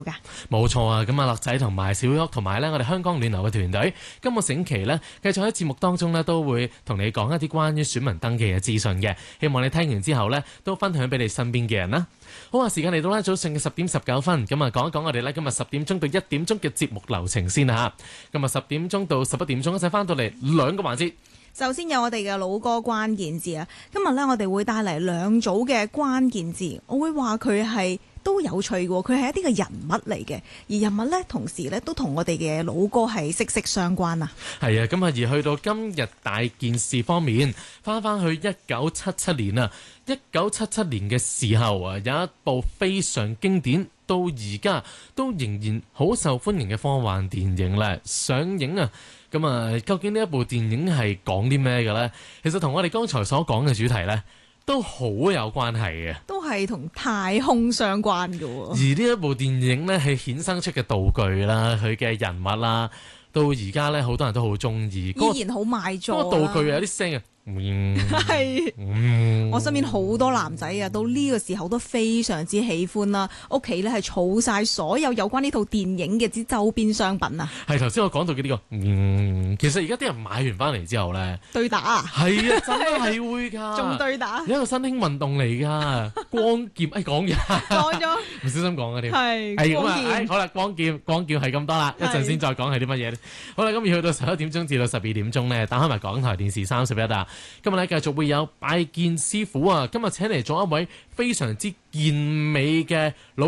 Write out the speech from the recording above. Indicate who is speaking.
Speaker 1: 冇錯啊！咁啊，樂仔同埋小旭同埋咧，我哋香港暖流嘅團隊，今個星期呢，繼續喺節目當中呢，都會同你講一啲關於選民登記嘅資訊嘅。希望你聽完之後呢，都分享俾你身邊嘅人啦。好啊，時間嚟到呢，早上嘅10:19，咁啊，講一講我哋呢今日10點鐘到1點鐘嘅節目流程先啦。今日10點鐘到11點鐘一齊翻到嚟兩個環節。
Speaker 2: 首先有我哋嘅老歌關鍵字啊，今日呢，我哋會帶嚟兩組嘅關鍵字，我會話佢係都有趣嘅，佢係一啲嘅人物嚟嘅，而人物呢，同時呢都同我哋嘅老歌係息息相關啊。係啊，咁啊而去到今日大件事方面，翻去1977年啊，1977年嘅時候啊，有一部非常經典，到而家都仍然好受歡迎嘅科幻電影咧上映啊。咁啊，究竟呢一部電影係講啲咩嘅呢？其實同我哋剛才所講嘅主題呢，都好有關係嘅，都係同太空相關嘅。而呢一部電影呢，係衍生出嘅道具啦，佢嘅人物啦，到而家呢，好多人都好中意，依然好賣座。個道具有啲聲啊！係，我身邊好多男仔啊，到呢個時候都非常之喜歡啦。屋企咧係儲晒所有關呢套電影嘅啲周邊商品啊。係頭先我講到嘅呢個，其實而家啲人買完翻嚟之後咧，對打啊，係啊，真係會噶，仲對打，有一個新興運動嚟噶，光劍，講嘢，講咗，唔小心講啊添，係咁啊，好啦，光劍係咁多啦，一陣先再講係啲乜嘢。好啦，咁而去到11點鐘至到12點鐘咧，打開埋港台電視31啊。今日咧繼續會有拜見師傅啊！今日請嚟咗一位非常之健美嘅老